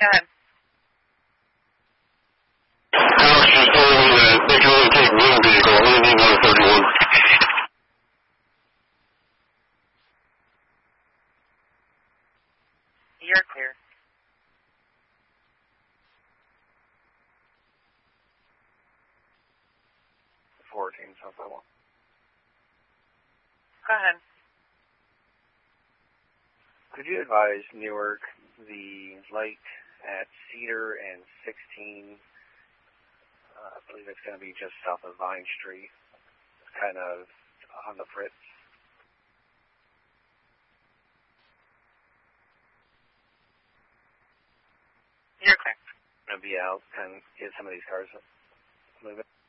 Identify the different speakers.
Speaker 1: Go ahead.
Speaker 2: Alex just told me that they can only take one vehicle. I only need 131.
Speaker 1: You're clear.
Speaker 3: South Level.
Speaker 1: Go ahead.
Speaker 3: Could you advise Newark the light at Cedar and 16? I believe it's going to be just south of Vine Street. It's kind of on the fritz.
Speaker 1: You're clear.
Speaker 3: Going to be out and get some of these cars moving.